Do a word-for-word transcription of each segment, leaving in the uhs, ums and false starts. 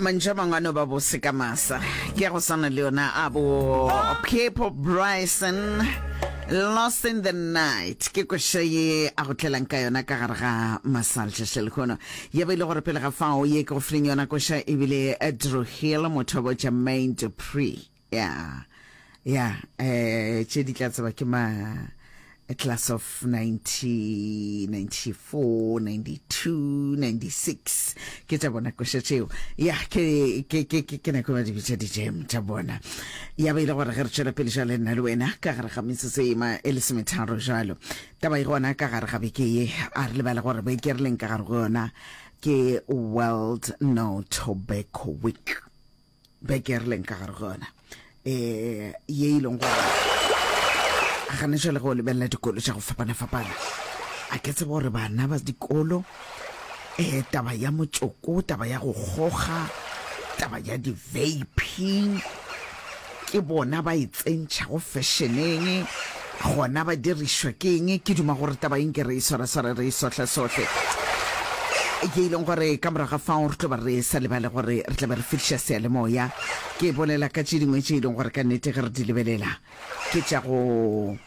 Manjamangano babo sikamasa. Kero sana leona abo People Bryson Lost in the Night. Ke ko sheye a go tlelang ka yona ka gare ga masaltshe selkono. Ye be le gore pele ga fao ye go fling yona ko sha ebile Drew Hill mothobo Jermaine Dupri. Yeah. Yeah, eh che di tla tsaba ke ma a class of ninety, ninety-four, ninety-two, ninety-six. Ke tsa bona ko shetseo. Yeah, ke ke ke ke na ko di bitsa di jam tsa bona. Ya ba ile gore re tsela pele jale nna le wena ka gare ga metsotso e ma elesemetharo jalo. Taba e gona ka gare ga beke ye a re le bala gore ba ikerleng ka gare go yona ke World No Tobacco Week. Ba ikerleng ka gare go yona. Eh ye ilong go ga ne jole go le bella dikolo tsa go fapana fapana a ke tsebo re bana ba dikolo eh taba ya motsoko taba ya go goga taba ya di vaping ke bona ba itsentsha go fashioneng gona ba dirishwa keng ke duma gore taba eng ke re isora sora re isotla sotle ke ilong gore kamera ga fa re tlo ba re sa le bale gore re tla ba re fitlha se le moya ke bolela ka tshedingwe tse ilong gore ka nnete ge re di lebelela ke tsa go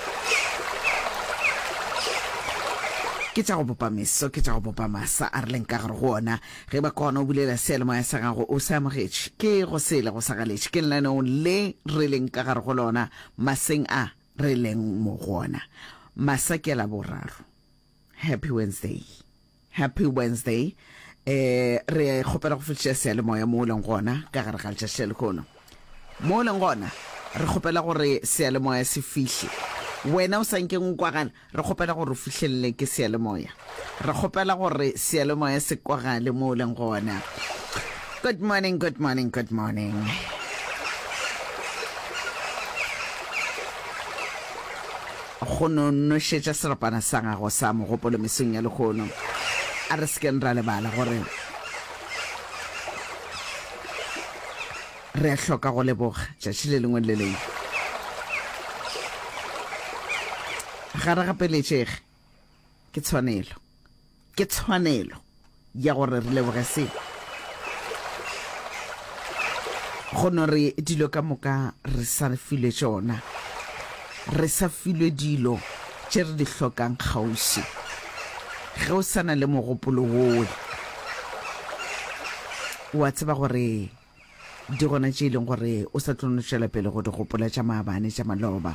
ke tsa go bopa meso ke tsa go bopa masa a re leng ka gare go ona ge ba kona o bulela se le moya sa gago o sa amogetse ke go sele go sa galetse ke nna no le re leng ka gare go lona maseng a re leng mo gona masa ke la boraro. Happy Wednesday. Happy Wednesday. Eh re khopela go fitlha se le moya mo leng gona ka gare ga tshela le kono mo leng gona re khopela gore se le moya se fihle wena o sanke ngwagana re khopela gore o fihlelle ke se le moya re khopela gore se le moya se kwagale mo leng gona. Good morning, good morning, good morning. Khono no shetsa serapana sanga go sa mo gopolo mesong ya le khono a re sken ra le bala gore re a hloka go leboga tšatši le lengwe le lengwe ga re gapeletšege ke tshwanelo ke tshwanelo ya gore re leboge se gono re dilo ka moka re sa filwe tšona re sa filwe dilo tše re di hlokang kgauši ge o sana le mogopolo woe wa tseba gore di gona tše ileng gore o sa tlono tšwela pele go di gopola tša maabane tša maloba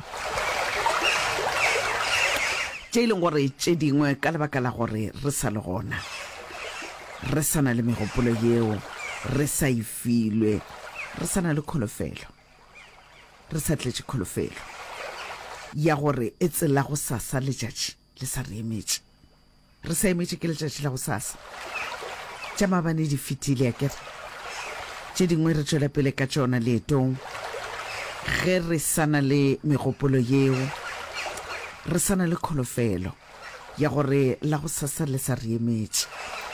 tše ileng gore tše dingwe ka lebaka la gore re sa le gona re sana le megopolo yeo re sa ifilwe re sana le kholofelo re sa tletše kholofelo ya gore e tsela go sasa letšatši le sa re emetše re sa emetše ke letšatši la go sasa tša maabane di fetile a kere tše dingwe re tšwela pele ka tšona leetong ge re sana le megopolo yeo re sana le kholofelo ya gore la go sasa le sa re emetše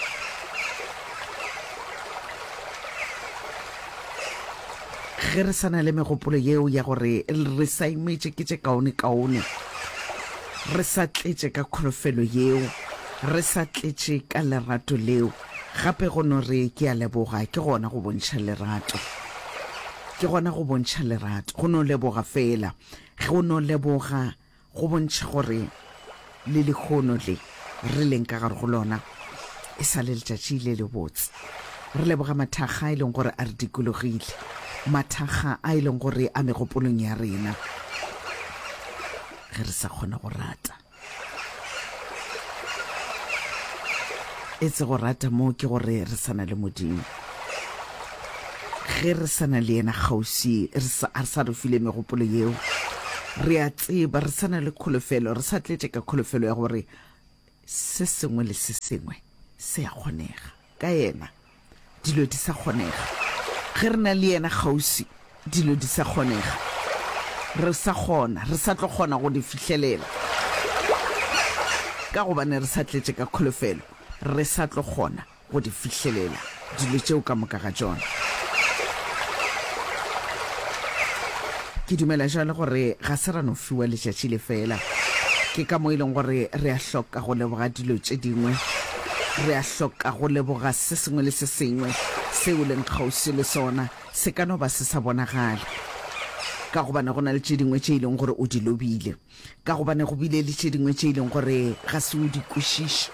ge re sana le megopolo yeo ya gore re sa emetše ke tše kaone kaone re sa tletše ka kholofelo yeo re sa tletše ka lerato leo gape go no re ke a leboga ke gona go bontšha lerato ke gona go bontšha lerato go no leboga fela go no leboga go bontšha gore le lekgono le re leng ka gare go lona e sa le letšatši le le botse re leboga mathaga a ileng gore a re dikologile mathaga a ileng gore a megopolong ya rena ge re sa kgona go rata e tse go rata mo ke gore re sana le modimo ge re sana le yena kgausi re sa re file megopolo yeo re a tseba re sana le kholofelo re sa tletse ka kholofelo ya gore se sengwe le se sengwe se a kgonega ka yena dilo di sa kgonega ge re na le yena kgausi dilo di sa kgonega re sa kgona re sa tlo kgona go di fihlelela ka gobane re sa tletse ka kholofelo re sa tlo kgona go di fihlelela dilo tšeo ka moka ga tšona ke dumela jalo gore ga se ra no fiwa letšatši le fela ke ka mo e leng gore re a hloka go leboga dilo tše dingwe re a hloka go leboga se sengwe le se sengwe se o leng kgausi le sona se ka no ba se sa bonagale ka go bana go na le tše dingwe tše ileng gore o di lobile ka go bana go bile le tše dingwe tše ileng gore ga se o di kwešiša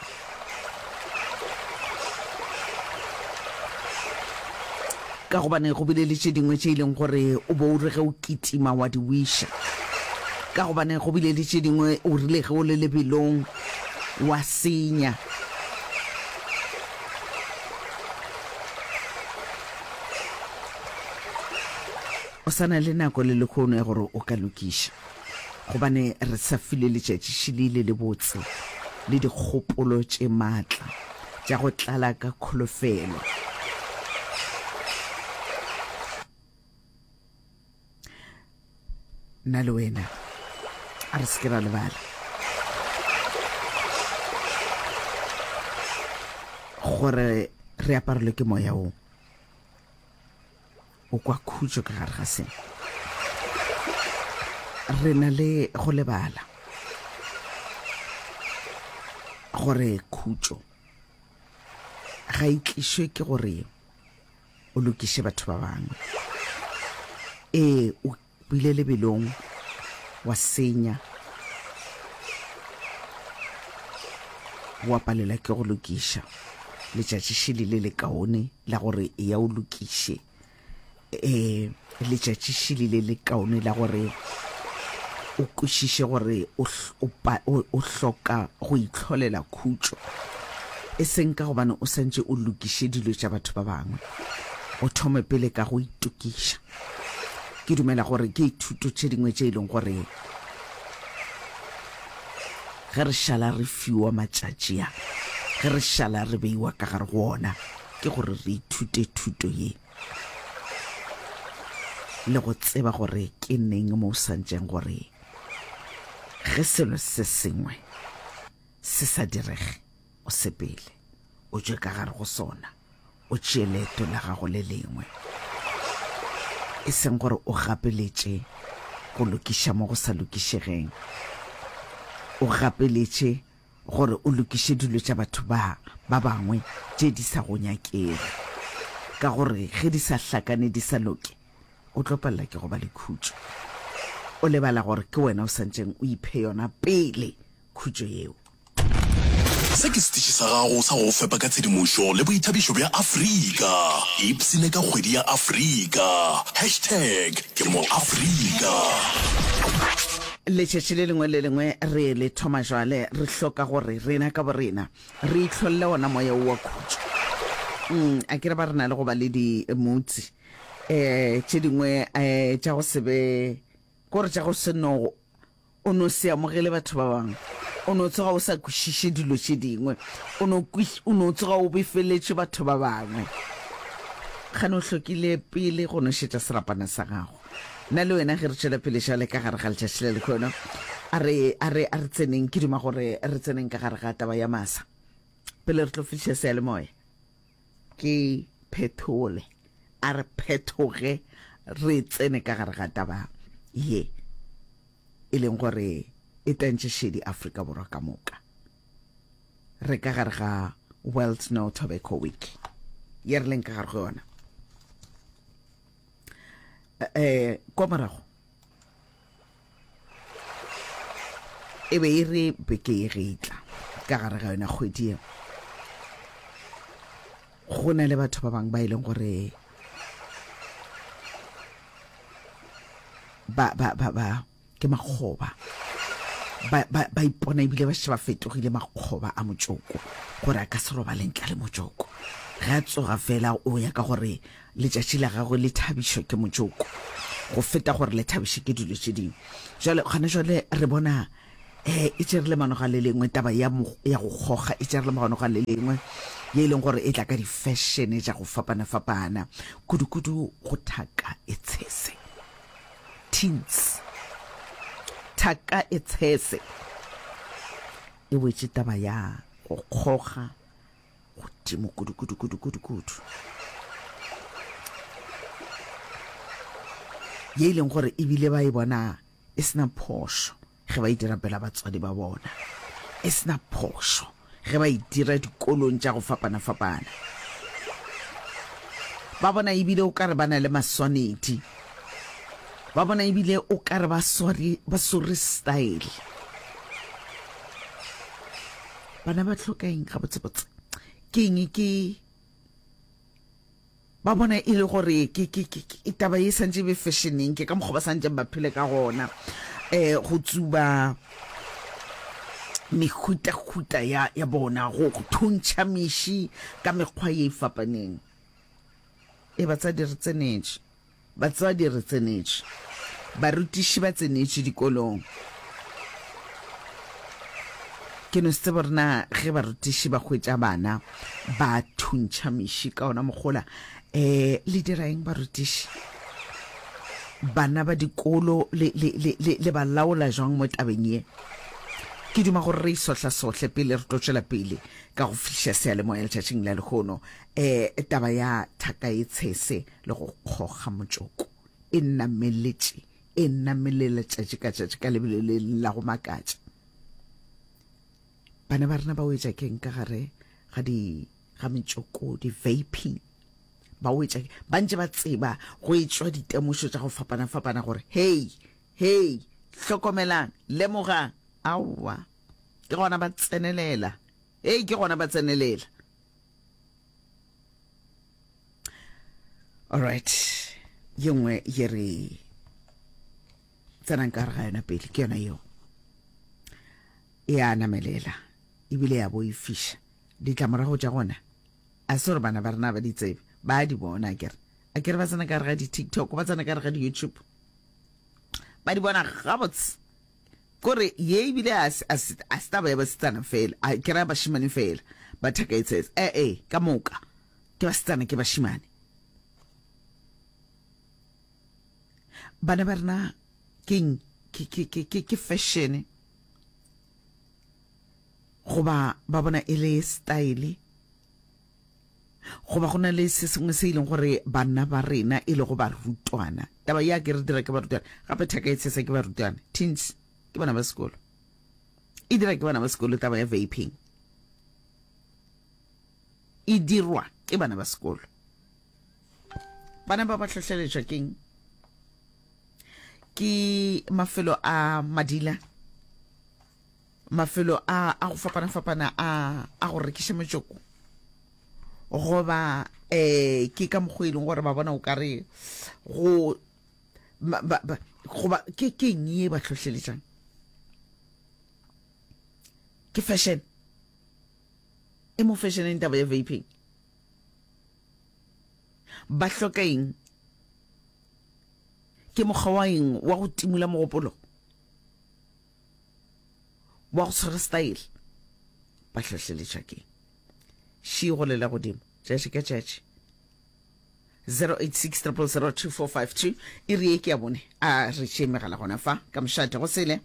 ka go bana go bile le tše dingwe tše ileng gore o bo o re ge o kitima wa di wiša ka go bana go bile le tše dingwe o rile ge o le lebelong wa senya o sana le nako le lekgono ya gore o ka lokiša gobane re sa file letšatši šilile le botse le dikgopolo tše maatla tša go tlala ka kholofelo nna le wena a re se ke ra lebala gore re aparelwe ke moya o o kwa khutšo ka gare ga sena re na le go lebala gore khutšo ga e tlišwe ke gore o lokiše batho ba bangwe ee o bile lebelong wa senya wa palela ke go lokiša letšatši šilile le kaone la gore e ya o lokiše eh letšatši šilile le kaone la gore o kwešiše gore o hloka go itlholela khutšo e seng ka gobane o santše o lokiše dilo tša batho ba bangwe o thome pele ka go itokiša ke dumela gore ke ithuto tše dingwe tše e leng gore ge re šala re fiwa matšatši a ge re šala re beiwa ka gare go ona ke gore re ithute thuto ye le go tseba gore ke neng mo o santšeng gore ge selo se sengwe se sa direge o sepele o tšwe ka gare go sona o tšee leeto la gago le lengwe e seng gore o gapeletše go lokiša mo go sa lokišegeng o gapeletše gore o lokiše dilo tša batho ba ba bangwe tše di sa go nyakege ka gore ge di sa hlakane di sa loke o tlo palela ke go ba le khutšo o lebala gore ke wena o santšeng o iphe yona pele khutšo yeo se ke setiši sa gago sa go fepa ka tshedimošo le boithabišo bja afrika ipsene ka kgwedi ya afrika hashtag ke mo afrika letšatši le lengwe le lengwe re le thoma jwale re hloka gore rena ka borena re itlholle ona moya wa khutšo mm a ke re ba rena le go ba le di emotsi eh tše dingwe eh tša go sebe gore tša go se no o no se amogele batho ba bang o no tsoga o sa kwešiše dilo tše dingwe o no o no tsoga o befeletše batho ba bangwe gane o hlokile pele go no šetša serapana sa gago nna le wena ge re tšwela pele šale ka gare ga letšatši le lekgono a re a re a re tseneng ke duma gore re tseneng ka gare ga taba ya masa pele re tlo fitlhe seyalemoya ke phethole a re phethoge re tsene ka gare ga taba ye e leng gore e tantše šedi Afrika Borwa ka moka re ka gare ga World No Tobacco Week ye re leng ka gare go yona eh kwa morago e be e re beke e retla ka gare ga yona kgwedi go na le batho ba bang ba e leng gore ba ba ba ba ke makgoba ba ba ba ipona ebile ba sheba fetogile makgoba a motšoko gore a ka se roba lentla le motšoko ga tsoga fela o ya ka gore letšatši la gagwe le thabišwa ke motšoko go feta gore le thabišwe ke dilo tše dingwe jale gane jale re bona eh e tšere le manoga le lengwe taba ya ya go goga e tšere le manoga le lengwe ye leng gore e tla ka di fashion tša go fapana fapana kudu-kudu go thaka e tshese teens thaka e tshese e wetše taba ya go goga go dimo kudu-kudu-kudu-kudu ye leng gore e bile ba e bona e sena phošo ge ba e dira pela batswadi ba bona e sena phošo ge ba e dira dikolong tša go fapana-fapana ba bona ebile o ka re bana le maswanedi ba bona ebile o ka re ba sorry ba sorry style bana ba tlhokaeng ga botsebotse ke eng ke ba bona e le gore ke ke ke taba e santse be fashioning ke ka mo go ba santse ba phele ka gona eh go tsuba mehuta huta ya ya bona go thuntsha mishi ka mekgwa e fapaneng e batsa di re tsenetse batsa di re tsenetse ba rutishi ba tsenetse dikolong ke no se borna ge ba rutishi ba khwetsa bana ba thuntsha mishi ka ona mogola eh le diraeng ba rutishi bana ba dikolo le le le le ba laola jang mo tabeng ye ke duma go re sotla sotle pele re tlotsela pele ka go fihla se le moya tšatšing la legono eh taba ya thaka e tshese le go khoga motšoko e nna meletse e nna melela tšatši ka tšatši ka lebele la go makatša bana ba rena ba wetša keng ka gare ga di ga metšoko di vaping ba wetša ba ntse ba tseba go etswa ditemošo tša go fapana fapana gore hey hey hlokomelang lemogang awa ke gona ba tsenelela hey ke gona ba tsenelela all right yengwe yere tsanang ka ga yona pele ke yona yo ya namelela ibile ya bo ifisha ditlamorago tša gona a se gore bana ba rena ba di tsebe ba di bona akere akere ba tsena ka re ga di TikTok ba tsena ka re ga di YouTube ba di bona gabots kore ye ibile as as astaba ya ba tsana fela a kera ba shimane fela ba thaka it says eh eh ka moka ke ba tsana ke ba shimane bana barna king ki ki ki ki fashion go ba ba bona ele style go ba gona le se sengwe se ileng gore bana ba rena ile go ba rutwana taba ya ke re dira ke ba rutwana gape thaka it says ke ba rutwana teens ke bana ba sekolo e dira ke bana ba sekolo taba ya vaping e dirwa ke bana ba sekolo bana ba ba tlhotlheletswa keng ke mafelo a madila mafelo a a go fapana fapana a a go rekisha metsoko goba eh ke ka mogweleng gore ba bona o kare go ba goba ke ke nye ba tlhotlheletsang ke fashion e mo fashion e taba ya vaping ba hlokaeng ke mogwaeng wa go timula mogopolo wa go tshwara style ba tlhotlheletša ke shi go lela godimo tšatši ka tšatši zero eight six zero zero two four five two e re ke ya bone a re tše megala gona fa ka mošate go sele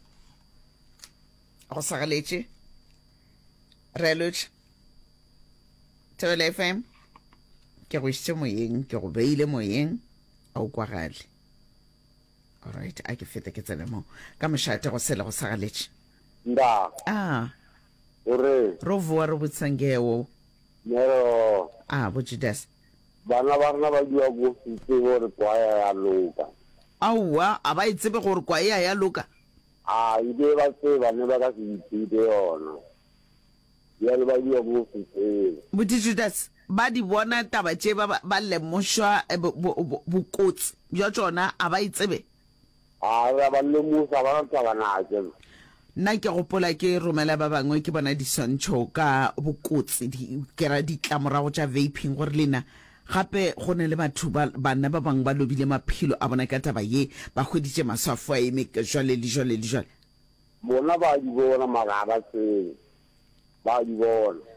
go sagaletše re lotše Thobela F M ke go išitše moyeng ke go beile moyeng a o kwagale all right a ke fete ke tsene mo ka mošate go sele go sagaletše nda ah ore ro voa re botsangeo nero ah bo Judas bana ba rena ba diwa go fitse gore kwa ya loka aua a ba itsebe gore kwa ya ya loka a ide ba tse ba ne ba ka se itsebe yona ya le ba diwa go fitse bo Judas ba di bona taba tše ba ba lemošwa bokotsi bja tsona a ba itsebe a ba le musa ba tla bana ke nna ke gopola ke romela ba bangwe ke bona diswantšho ka bokotsi di kera ditlamorago tša vaping gore lena gape go ne le batho bana ba bangwe ba lobile maphelo a bona ka taba ye ba hweditše maswafo a eme jwale le jwale le jwale bona ba di bona magaba tse ba di bona